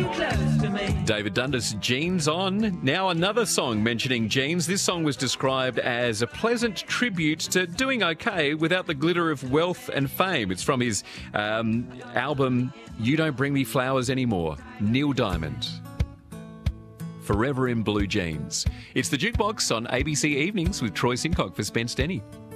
close to me. David Dundas, Jeans On. Now another song mentioning jeans. This song was described as a pleasant tribute to doing okay without the glitter of wealth and fame. It's from his album You Don't Bring Me Flowers Anymore. Neil Diamond. Forever in Blue Jeans. It's the Jukebox on ABC Evenings with Troy Simcock for Spence Denny.